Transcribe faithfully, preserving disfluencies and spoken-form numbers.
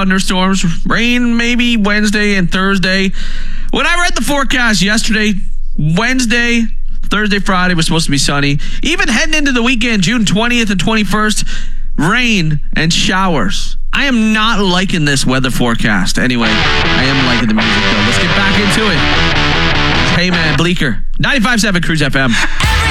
thunderstorms, rain maybe Wednesday and Thursday. When I read the forecast yesterday, Wednesday, Thursday, Friday was supposed to be sunny. Even heading into the weekend, June twentieth and twenty-first, rain and showers. I am not liking this weather forecast. Anyway, I am liking the music though. Let's get back into it. Hey man, Bleecker. ninety-five point seven Cruise F M.